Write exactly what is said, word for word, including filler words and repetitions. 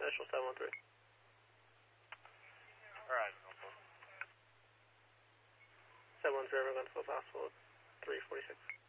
initial seven one three. Alright, seven one three, we're going to full possible three forty-six.